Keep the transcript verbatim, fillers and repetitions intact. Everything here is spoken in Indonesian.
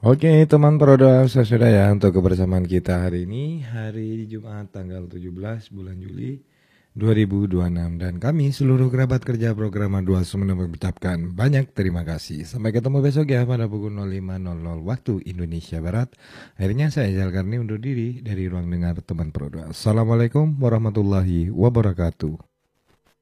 Oke teman Prodoa sudah ya untuk kebersamaan kita hari ini, hari Jumat tanggal tujuh belas bulan Juli dua ribu dua puluh enam, dan kami seluruh kerabat kerja program dua Sumber mengucapkan banyak terima kasih. Sampai ketemu besok ya pada pukul nol lima nol nol waktu Indonesia Barat. Akhirnya saya Jalkarni undur diri dari ruang dengar teman Prodoa. Assalamualaikum warahmatullahi wabarakatuh.